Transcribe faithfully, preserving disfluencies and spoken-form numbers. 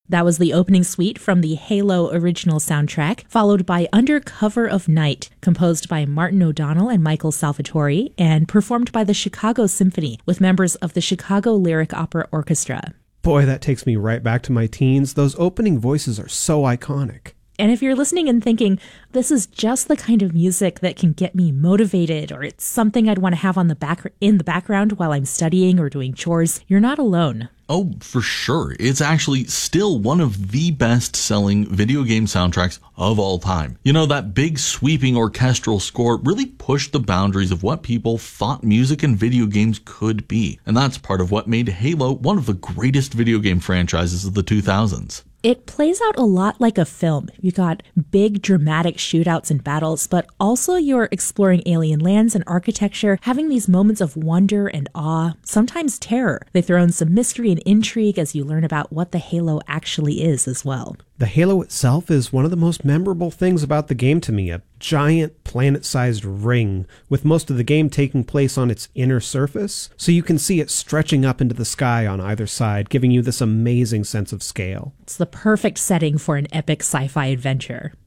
That was the opening suite from the Halo original soundtrack, followed by Under Cover of Night, composed by Martin O'Donnell and Michael Salvatori, and performed by the Chicago Symphony with members of the Chicago Lyric Opera Orchestra. Boy, that takes me right back to my teens. Those opening voices are so iconic. And if you're listening and thinking, this is just the kind of music that can get me motivated, or it's something I'd want to have on the back in the background while I'm studying or doing chores, you're not alone. Oh, for sure. It's actually still one of the best-selling video game soundtracks of all time. You know, that big sweeping orchestral score really pushed the boundaries of what people thought music and video games could be. And that's part of what made Halo one of the greatest video game franchises of the two thousands. It plays out a lot like a film. You got big dramatic shootouts and battles, but also you're exploring alien lands and architecture, having these moments of wonder and awe, sometimes terror. They throw in some mystery and intrigue as you learn about what the Halo actually is as well. The Halo itself is one of the most memorable things about the game to me, a giant planet-sized ring with most of the game taking place on its inner surface, so you can see it stretching up into the sky on either side, giving you this amazing sense of scale. It's the perfect setting for an epic sci-fi adventure.